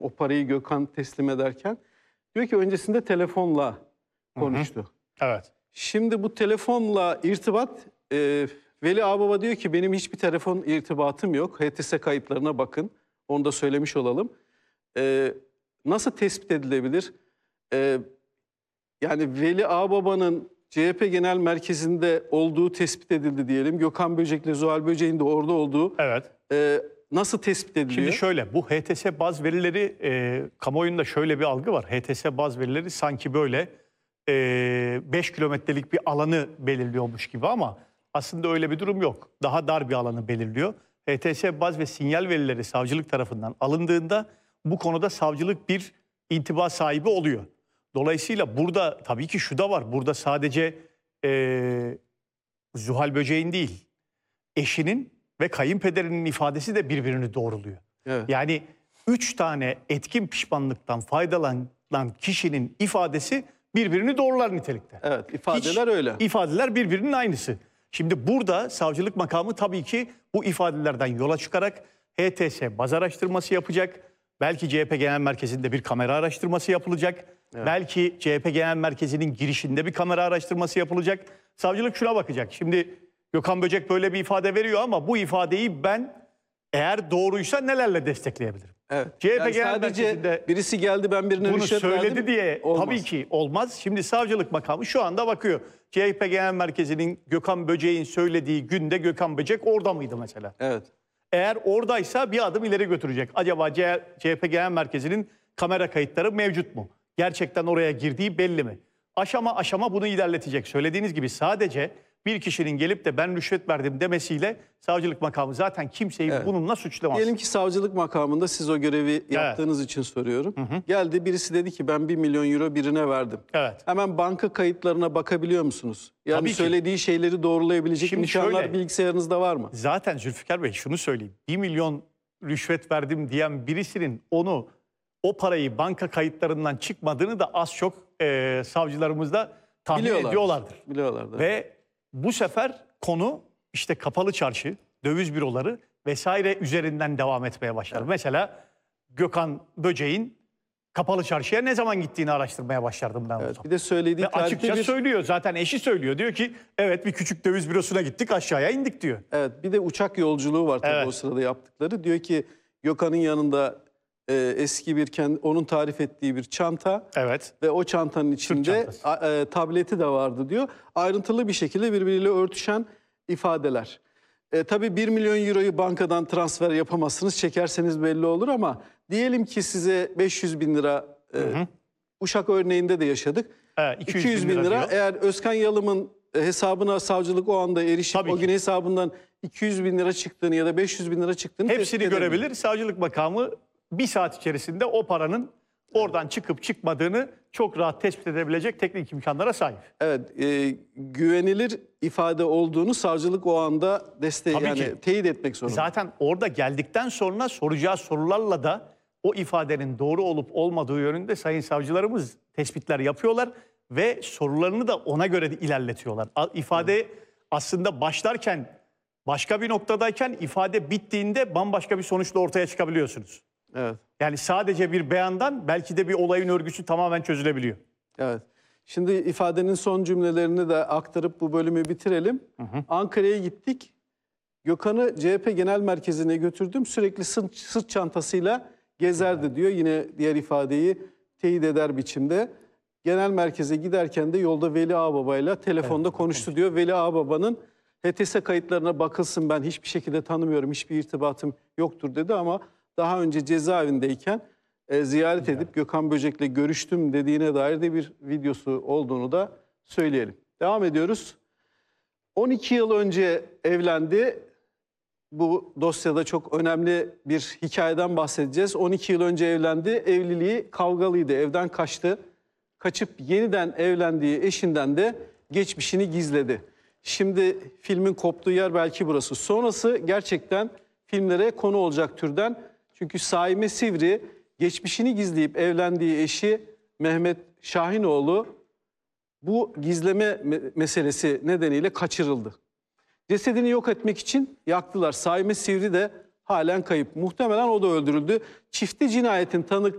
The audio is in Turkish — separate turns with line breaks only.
o parayı Gökhan teslim ederken. Diyor ki öncesinde telefonla konuştu.
Evet.
Şimdi bu telefonla irtibat, Veli Ağbaba diyor ki benim hiçbir telefon irtibatım yok. HTS kayıtlarına bakın. Onu da söylemiş olalım. Nasıl tespit edilebilir? Yani Veli Ağbaba'nın CHP Genel Merkezi'nde olduğu tespit edildi diyelim. Gökhan Böcek'le Zuhal Böcek'in de orada olduğu.
Evet.
Nasıl tespit ediliyor?
Şimdi şöyle, bu HTS baz verileri, kamuoyunda şöyle bir algı var. HTS baz verileri sanki böyle 5 kilometrelik bir alanı belirliyormuş gibi ama aslında öyle bir durum yok. Daha dar bir alanı belirliyor. HTS baz ve sinyal verileri savcılık tarafından alındığında bu konuda savcılık bir intiba sahibi oluyor. Dolayısıyla burada tabii ki şu da var. Burada sadece Zuhal Böcek'in değil, eşinin ve kayınpederinin ifadesi de birbirini doğruluyor.
Evet.
Yani 3 tane etkin pişmanlıktan faydalanan kişinin ifadesi birbirini doğrular nitelikte.
Evet, ifadeler öyle.
İfadeler birbirinin aynısı. Şimdi burada savcılık makamı tabii ki bu ifadelerden yola çıkarak HTS baz araştırması yapacak. Belki CHP Genel Merkezi'nde bir kamera araştırması yapılacak. Evet. Belki CHP Genel Merkezi'nin girişinde bir kamera araştırması yapılacak. Savcılık şuna bakacak. Şimdi Gökhan Böcek böyle bir ifade veriyor ama bu ifadeyi ben eğer doğruysa nelerle destekleyebilirim?
Evet.
CHP
yani
Genel
sadece
Merkezi'nde
birisi geldi ben birine
bunu
rüşvet verdim.
söyledi diye
olmaz.
tabii ki olmaz. Şimdi savcılık makamı şu anda bakıyor. CHP Genel Merkezi'nin Gökhan Böcek'in söylediği günde Gökhan Böcek orada mıydı mesela?
Evet.
Eğer oradaysa bir adım ileri götürecek. Acaba CHP Genel Merkezi'nin kamera kayıtları mevcut mu? Gerçekten oraya girdiği belli mi? Aşama aşama bunu ilerletecek. Söylediğiniz gibi sadece bir kişinin gelip de ben rüşvet verdim demesiyle savcılık makamı zaten kimseyi bununla suçlamaz.
Diyelim ki savcılık makamında siz o görevi yaptığınız için soruyorum. Geldi birisi dedi ki ben 1 milyon euro birine verdim.
Evet.
Hemen banka kayıtlarına bakabiliyor musunuz? Yani
Tabii ki.
Söylediği şeyleri doğrulayabilecek
Şimdi
imkanlar
şöyle,
bilgisayarınızda var mı?
Zaten Zülfikar Bey şunu söyleyeyim. 1 milyon rüşvet verdim diyen birisinin o parayı banka kayıtlarından çıkmadığını da az çok savcılarımız da tahmin ediyorlardır.
Biliyorlardır.
Ve bu sefer konu işte kapalı çarşı, döviz büroları vesaire üzerinden devam etmeye başlar. Evet. Mesela Gökhan Böcek'in kapalı çarşıya ne zaman gittiğini araştırmaya başlardım ben o zaman.
Bir de söylediği
açıkça söylüyor. Zaten eşi söylüyor. Diyor ki evet bir küçük döviz bürosuna gittik aşağıya indik diyor.
Evet bir de uçak yolculuğu var tabii o sırada yaptıkları. Diyor ki Gökhan'ın yanında eski onun tarif ettiği bir çanta ve o çantanın içinde tableti de vardı diyor. Ayrıntılı bir şekilde birbiriyle örtüşen ifadeler. Tabii 1 milyon euroyu bankadan transfer yapamazsınız. Çekerseniz belli olur ama diyelim ki size 500 bin lira Uşak örneğinde de yaşadık. 200 bin lira. Eğer Özkan Yalım'ın hesabına savcılık o anda erişip o gün hesabından 200 bin lira çıktığını ya da 500 bin lira çıktığını
hepsini görebilir. Savcılık makamı bir saat içerisinde o paranın oradan çıkıp çıkmadığını çok rahat tespit edebilecek teknik imkanlara sahip.
Evet, güvenilir ifade olduğunu savcılık o anda teyit etmek zorunda.
Zaten orada geldikten sonra soracağı sorularla da o ifadenin doğru olup olmadığı yönünde sayın savcılarımız tespitler yapıyorlar ve sorularını da ona göre ilerletiyorlar. İfade aslında başlarken başka bir noktadayken ifade bittiğinde bambaşka bir sonuçla ortaya çıkabiliyorsunuz.
Evet.
Yani sadece bir beyandan belki de bir olayın örgüsü tamamen çözülebiliyor.
Evet. Şimdi ifadenin son cümlelerini de aktarıp bu bölümü bitirelim. Ankara'ya gittik. Gökhan'ı CHP Genel Merkezi'ne götürdüm. Sürekli sırt çantasıyla gezerdi diyor. Yine diğer ifadeyi teyit eder biçimde. Genel merkeze giderken de yolda Veli Ağbaba'yla telefonda konuştu diyor. Veli Ağbaba'nın HTS kayıtlarına bakılsın ben hiçbir şekilde tanımıyorum, hiçbir irtibatım yoktur dedi ama daha önce cezaevindeyken ziyaret edip Gökhan Böcek'le görüştüm dediğine dair de bir videosu olduğunu da söyleyelim. Devam ediyoruz. 12 yıl önce evlendi. Bu dosyada çok önemli bir hikayeden bahsedeceğiz. 12 yıl önce evlendi. Evliliği kavgalıydı. Evden kaçtı. Kaçıp yeniden evlendiği eşinden de geçmişini gizledi. Şimdi filmin koptuğu yer belki burası. Sonrası gerçekten filmlere konu olacak türden. Çünkü Saime Sivri geçmişini gizleyip evlendiği eşi Mehmet Şahinoğlu bu gizleme meselesi nedeniyle kaçırıldı. Cesedini yok etmek için yaktılar. Saime Sivri de halen kayıp. Muhtemelen o da öldürüldü. Çifte cinayetin tanıkları